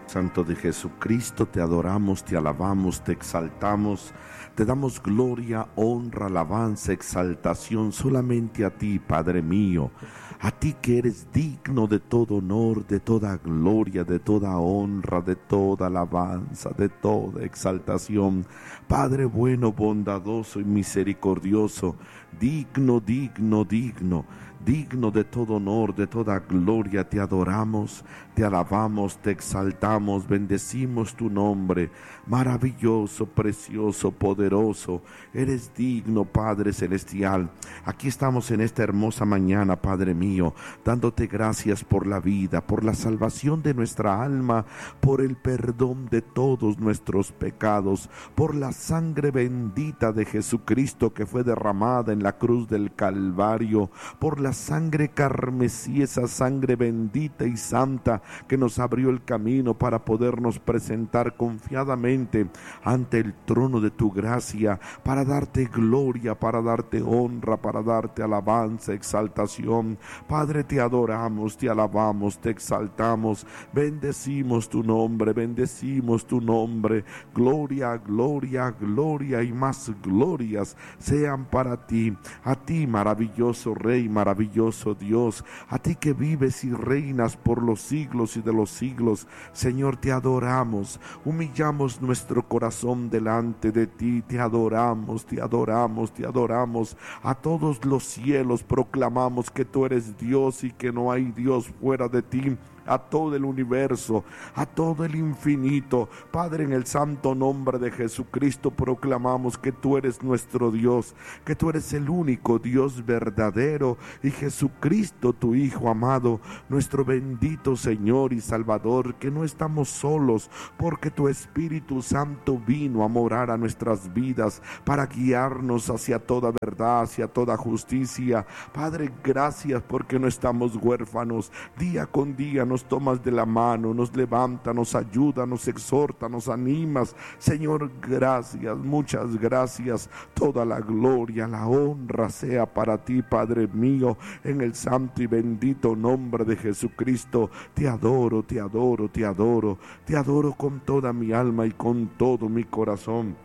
Santo de Jesucristo, te adoramos, te alabamos, te exaltamos, te damos gloria, honra, alabanza, exaltación solamente a ti, Padre mío, a ti que eres digno de todo honor, de toda gloria, de toda honra, de toda alabanza, de toda exaltación. Padre bueno, bondadoso y misericordioso, digno, digno, digno, digno de todo honor, de toda gloria, te adoramos, te alabamos, te exaltamos, bendecimos tu nombre, maravilloso, precioso, poderoso, eres digno, Padre celestial. Aquí estamos en esta hermosa mañana, Padre mío, dándote gracias por la vida, por la salvación de nuestra alma, por el perdón de todos nuestros pecados, por la sangre bendita de Jesucristo que fue derramada en la cruz del Calvario, por la sangre carmesí, esa sangre bendita y santa que nos abrió el camino para podernos presentar confiadamente ante el trono de tu gracia, para darte gloria, para darte honra, para darte alabanza, exaltación. Padre, te adoramos, te alabamos, te exaltamos, bendecimos tu nombre, bendecimos tu nombre. Gloria, gloria, gloria y más glorias sean para ti, a ti maravilloso Rey, maravilloso Dios, a ti que vives y reinas por los siglos y de los siglos. Señor, te adoramos, humillamos nuestro corazón delante de ti, te adoramos, te adoramos, te adoramos. A todos los cielos proclamamos que tú eres Dios y que no hay Dios fuera de ti. A todo el universo, a todo el infinito, Padre, en el santo nombre de Jesucristo proclamamos que tú eres nuestro Dios, que tú eres el único Dios verdadero, y Jesucristo, tu Hijo amado, nuestro bendito Señor y Salvador, que no estamos solos, porque tu Espíritu Santo vino a morar a nuestras vidas para guiarnos hacia toda verdad, hacia toda justicia. Padre, gracias porque no estamos huérfanos. Día con día nos tomas de la mano, nos levanta, nos ayuda, nos exhorta, nos animas. Señor, gracias, muchas gracias. Toda la gloria, la honra sea para ti, Padre mío, en el santo y bendito nombre de Jesucristo. Te adoro, te adoro, te adoro, te adoro con toda mi alma y con todo mi corazón.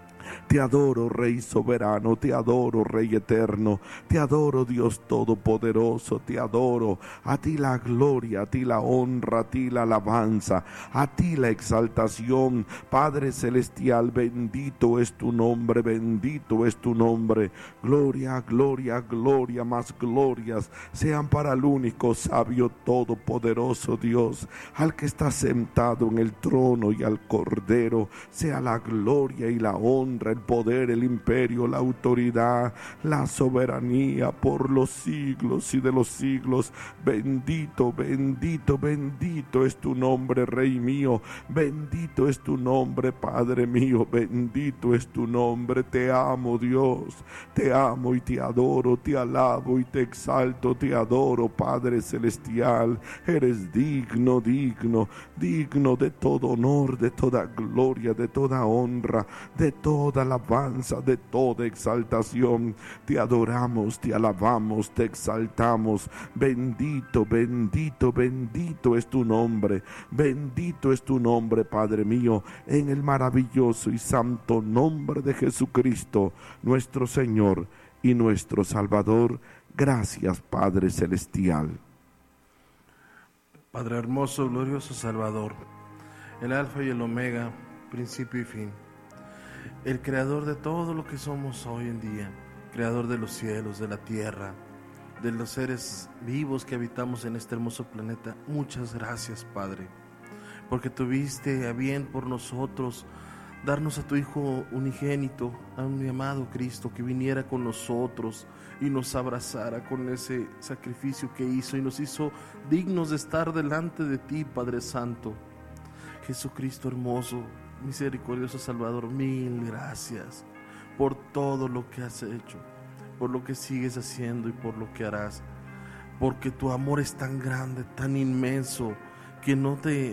Te adoro, Rey soberano, te adoro, Rey eterno, te adoro, Dios todopoderoso, te adoro. A ti la gloria, a ti la honra, a ti la alabanza, a ti la exaltación. Padre celestial, bendito es tu nombre, bendito es tu nombre. Gloria, gloria, gloria, más glorias sean para el único sabio todopoderoso Dios, al que está sentado en el trono, y al Cordero sea la gloria y la honra, el poder, el imperio, la autoridad, la soberanía por los siglos y de los siglos. Bendito, bendito, bendito es tu nombre, Rey mío. Bendito es tu nombre, Padre mío. Bendito es tu nombre. Te amo, Dios. Te amo y te adoro, te alabo y te exalto, te adoro, Padre celestial. Eres digno, digno, digno de todo honor, de toda gloria, de toda honra, de toda alabanza, de toda exaltación. Te adoramos, te alabamos, te exaltamos. Bendito, bendito, bendito es tu nombre. Bendito es tu nombre, Padre mío, en el maravilloso y santo nombre de Jesucristo, nuestro Señor y nuestro Salvador. Gracias, Padre celestial. Padre hermoso, glorioso Salvador, el Alfa y el Omega, principio y fin, el creador de todo lo que somos hoy en día, creador de los cielos, de la tierra, de los seres vivos que habitamos en este hermoso planeta. Muchas gracias, Padre, porque tuviste a bien por nosotros darnos a tu Hijo unigénito, a mi amado Cristo, que viniera con nosotros y nos abrazara con ese sacrificio que hizo y nos hizo dignos de estar delante de ti, Padre Santo. Jesucristo hermoso, misericordioso Salvador, mil gracias por todo lo que has hecho, por lo que sigues haciendo y por lo que harás, porque tu amor es tan grande, tan inmenso, que no te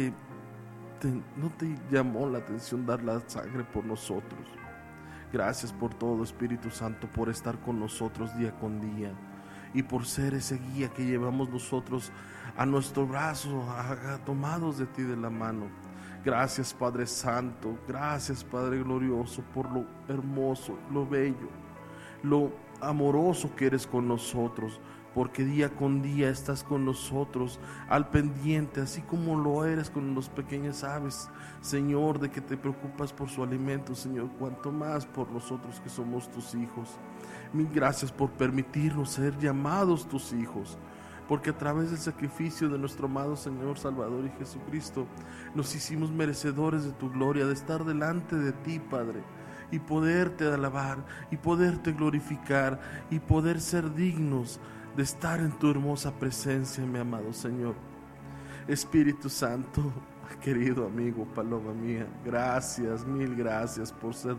llamó la atención dar la sangre por nosotros. Gracias por todo, Espíritu Santo, por estar con nosotros día con día y por ser ese guía que llevamos nosotros a nuestro brazo, tomados de ti de la mano. Gracias, Padre Santo, gracias, Padre glorioso, por lo hermoso, lo bello, lo amoroso que eres con nosotros, porque día con día estás con nosotros al pendiente, así como lo eres con los pequeñas aves, Señor, de que te preocupas por su alimento, Señor, cuanto más por nosotros que somos tus hijos. Mil gracias por permitirnos ser llamados tus hijos, porque a través del sacrificio de nuestro amado Señor, Salvador y Jesucristo, nos hicimos merecedores de tu gloria, de estar delante de ti, Padre, y poderte alabar, y poderte glorificar, y poder ser dignos de estar en tu hermosa presencia, mi amado Señor. Espíritu Santo, querido amigo, paloma mía, gracias, mil gracias por ser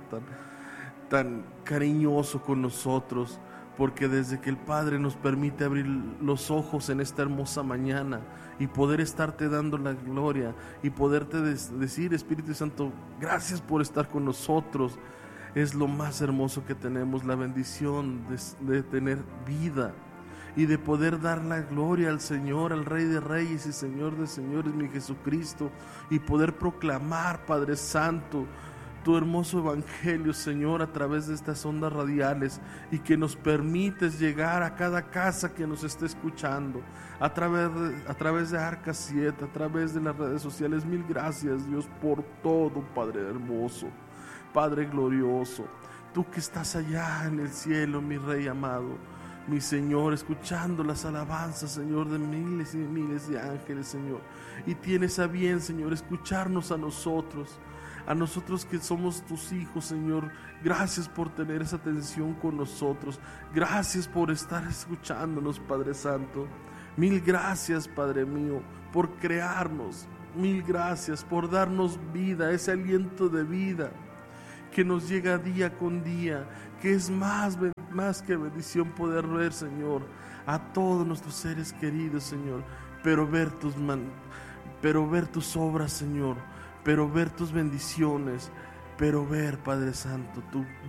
tan cariñoso con nosotros, porque desde que el Padre nos permite abrir los ojos en esta hermosa mañana y poder estarte dando la gloria y poderte decir, Espíritu Santo, gracias por estar con nosotros, es lo más hermoso que tenemos, la bendición de tener vida y de poder dar la gloria al Señor, al Rey de Reyes y Señor de Señores, mi Jesucristo, y poder proclamar, Padre Santo, tu hermoso evangelio, Señor, a través de estas ondas radiales, y que nos permites llegar a cada casa que nos esté escuchando, a través de Arca 7, a través de las redes sociales. Mil gracias, Dios, por todo, Padre hermoso, Padre glorioso, tú que estás allá en el cielo, mi Rey amado, mi Señor, escuchando las alabanzas, Señor, de miles y miles de ángeles, Señor, y tienes a bien, Señor, escucharnos a nosotros que somos tus hijos, Señor. Gracias por tener esa atención con nosotros, gracias por estar escuchándonos, Padre Santo. Mil gracias, Padre mío, por crearnos, mil gracias por darnos vida, ese aliento de vida que nos llega día con día, que es más que bendición poder ver, Señor, a todos nuestros seres queridos, Señor, pero ver tus obras, Señor, pero ver tus bendiciones, pero ver, Padre Santo, tu